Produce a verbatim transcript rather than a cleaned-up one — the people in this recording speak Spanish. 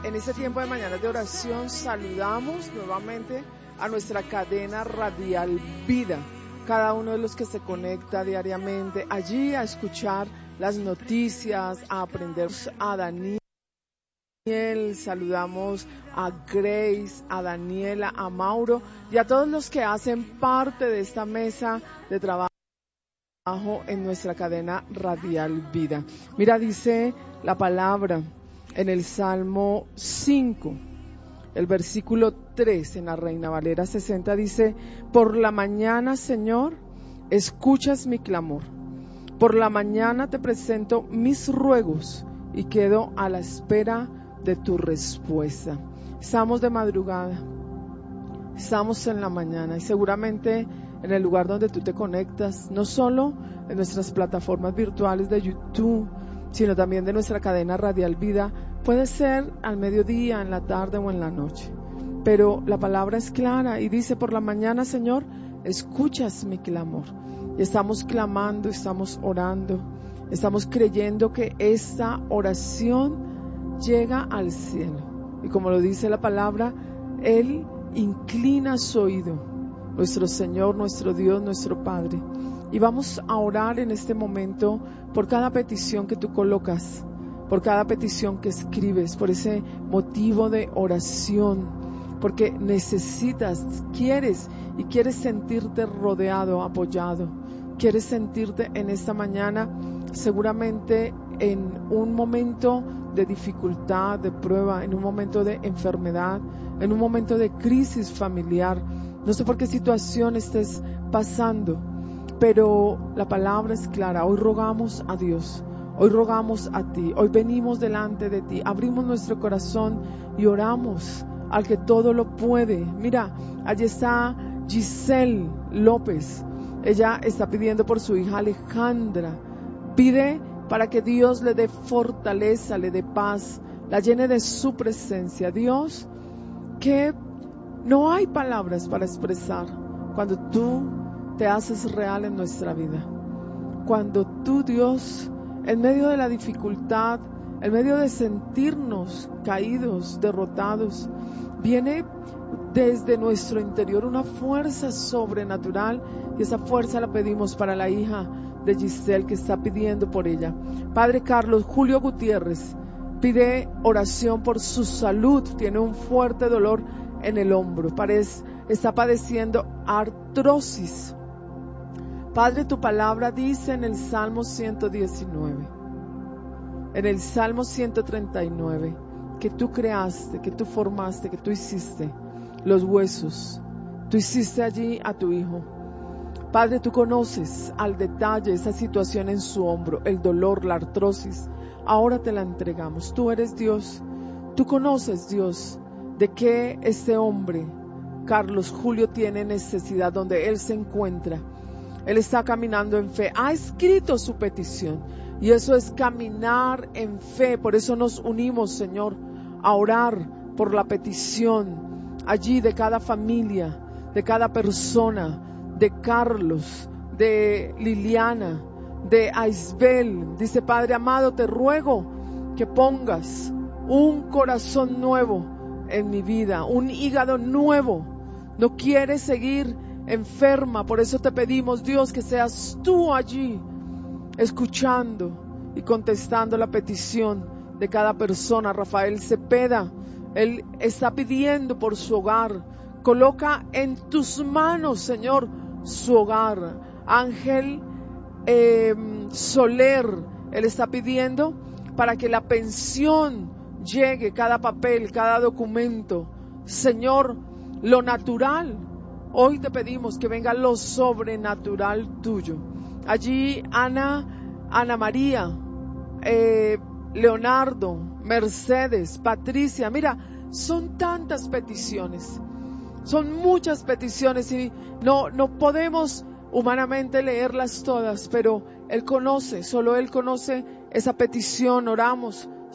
en este tiempo de Mañanas de Oración saludamos nuevamente a nuestra cadena radial Vida, cada uno de los que se conecta diariamente allí a escuchar las noticias, a aprender. A Daniel, saludamos a Grace, a Daniela, a Mauro y a todos los que hacen parte de esta mesa de trabajo en nuestra cadena radial Vida. Mira, dice la palabra en el Salmo cinco, el versículo tres, en la Reina Valera sesenta, dice: por la mañana, Señor, escuchas mi clamor. Por la mañana te presento mis ruegos y quedo a la espera de tu respuesta. Estamos de madrugada, estamos en la mañana y seguramente en el lugar donde tú te conectas, no solo en nuestras plataformas virtuales de YouTube, sino también de nuestra cadena radial Vida, puede ser al mediodía, en la tarde o en la noche. Pero la palabra es clara y dice: por la mañana, Señor, escuchas mi clamor. Y estamos clamando, estamos orando, estamos creyendo que esta oración llega al cielo. Y como lo dice la palabra, Él inclina su oído, nuestro Señor, nuestro Dios, nuestro Padre. Y vamos a orar en este momento por cada petición que tú colocas, por cada petición que escribes, por ese motivo de oración, porque necesitas, quieres y quieres sentirte rodeado, apoyado, quieres sentirte en esta mañana seguramente en un momento de dificultad, de prueba, en un momento de enfermedad, en un momento de crisis familiar. No sé por qué situación estés pasando, pero la palabra es clara. Hoy rogamos a Dios, hoy rogamos a ti, hoy venimos delante de ti, abrimos nuestro corazón y oramos al que todo lo puede. Mira, allí está Giselle López, ella está pidiendo por su hija Alejandra, pide para que Dios le dé fortaleza, le dé paz, la llene de su presencia. Dios, que no hay palabras para expresar cuando tú te haces real en nuestra vida. Cuando tú, Dios, en medio de la dificultad, en medio de sentirnos caídos, derrotados, viene desde nuestro interior una fuerza sobrenatural, y esa fuerza la pedimos para la hija de Giselle que está pidiendo por ella. Padre Carlos Julio Gutiérrez pide oración por su salud, tiene un fuerte dolor en el hombro, parece, está padeciendo artrosis. Padre, tu palabra dice en el Salmo ciento diecinueve, en el Salmo ciento treinta y nueve, que tú creaste, que tú formaste, que tú hiciste los huesos, tú hiciste allí a tu hijo. Padre, tú conoces al detalle esa situación en su hombro, el dolor, la artrosis. Ahora te la entregamos. Tú eres Dios, tú conoces, Dios, de qué este hombre, Carlos Julio, tiene necesidad, donde él se encuentra. Él está caminando en fe, ha escrito su petición y eso es caminar en fe. Por eso nos unimos, Señor, a orar por la petición allí de cada familia, de cada persona, de Carlos, de Liliana, de Aisbel. Dice: Padre amado, te ruego que pongas un corazón nuevo en mi vida, un hígado nuevo. No quiere seguir enferma, por eso te pedimos, Dios, que seas tú allí escuchando y contestando la petición de cada persona. Rafael Cepeda, él está pidiendo por su hogar. Coloca en tus manos, Señor, su hogar. Ángel eh, Soler, él está pidiendo para que la pensión llegue, cada papel, cada documento. Señor, lo natural, hoy te pedimos que venga lo sobrenatural tuyo. Allí Ana, Ana María, eh, Leonardo, Mercedes, Patricia, mira, son tantas peticiones, son muchas peticiones y no, no podemos humanamente leerlas todas, pero Él conoce, solo Él conoce esa petición. Oramos